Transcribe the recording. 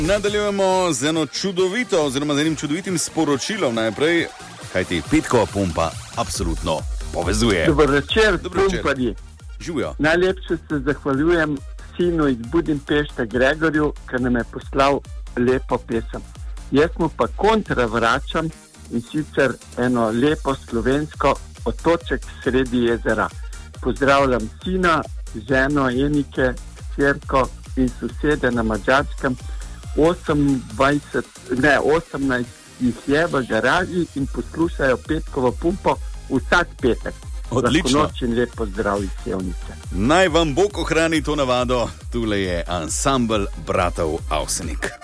Nadaljujemo z eno čudovito, oziroma z enim čudovitim sporočilom najprej, kajti Petkova pumpa absolutno povezuje. Dober večer, pumparji. Živijo. Najlepše se zahvaljujem sinu iz Budimpešte Gregorju, ker nam je poslal lepo pesem. Jaz mu pa kontra vračam, in sicer eno lepo slovensko Otoček sredi jezera. Pozdravljam sina, ženo Enike, hčerko in sosede na Madžarskem. 18 jih je v garaži in poslušajo Petkovo pumpo vsak petek. Odlično. Lahko noč in lep pozdrav iz Sevnice. Naj vam Bog ohrani to navado. Tule je ansambel bratov Avsenik.